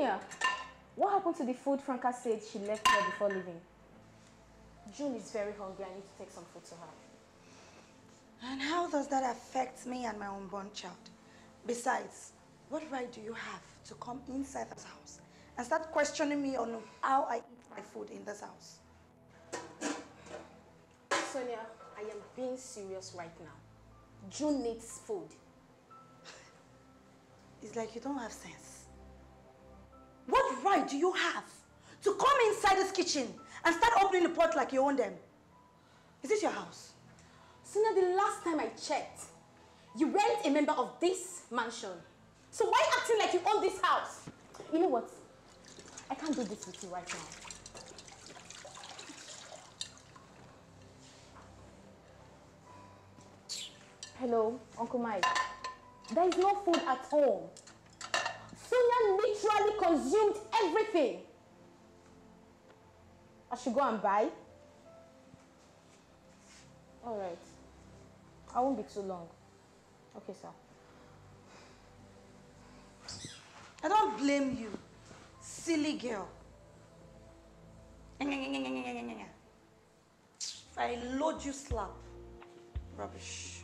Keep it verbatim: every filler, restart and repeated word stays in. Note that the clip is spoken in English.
Sonia, what happened to the food Franca said she left here before leaving? June is very hungry. I need to take some food to her. And how does that affect me and my unborn child? Besides, what right do you have to come inside this house and start questioning me on how I eat my food in this house? Sonia, I am being serious right now. June needs food. It's like you don't have sense. What right do you have to come inside this kitchen and start opening the pot like you own them? Is this your house? Sonia, the last time I checked, you weren't a member of this mansion. So why acting like you own this house? You know what? I can't do this with you right now. Hello, Uncle Mike. There is no food at home. Sonia literally consumed everything. I should go and buy? Alright. I won't be too long. Okay, sir. I don't blame you, silly girl. If I load you slap, rubbish.